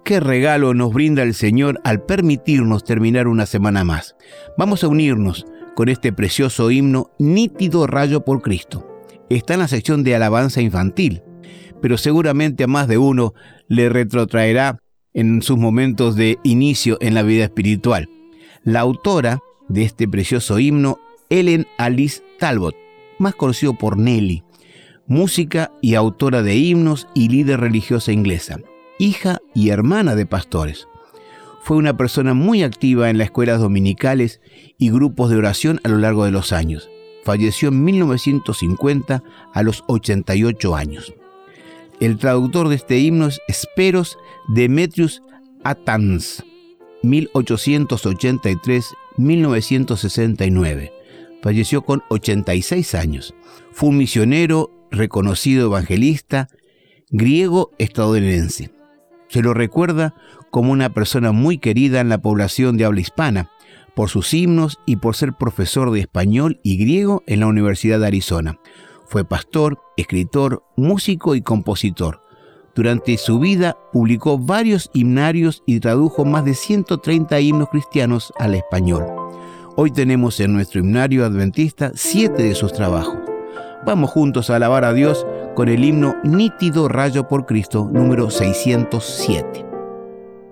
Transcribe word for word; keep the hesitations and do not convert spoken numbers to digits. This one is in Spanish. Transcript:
Qué regalo nos brinda el Señor al permitirnos terminar una semana más. Vamos a unirnos con este precioso himno Nítido Rayo por Cristo. Está en la sección de alabanza infantil, pero seguramente a más de uno le retrotraerá en sus momentos de inicio en la vida espiritual. La autora de este precioso himno, Ellen Alice Talbot, más conocido por Nelly, música y autora de himnos y líder religiosa inglesa, hija y hermana de pastores. Fue una persona muy activa en las escuelas dominicales y grupos de oración a lo largo de los años. Falleció en mil novecientos cincuenta a los ochenta y ocho años. El traductor de este himno es Speros Demetrius Atans, mil ochocientos ochenta y tres a mil novecientos sesenta y nueve. Falleció con ochenta y seis años. Fue un misionero, reconocido evangelista, griego estadounidense. Se lo recuerda como una persona muy querida en la población de habla hispana, por sus himnos y por ser profesor de español y griego en la Universidad de Arizona. Fue pastor, escritor, músico y compositor. Durante su vida publicó varios himnarios y tradujo más de ciento treinta himnos cristianos al español. Hoy tenemos en nuestro himnario adventista siete de sus trabajos. Vamos juntos a alabar a Dios con el himno Nítido Rayo por Cristo número seiscientos siete.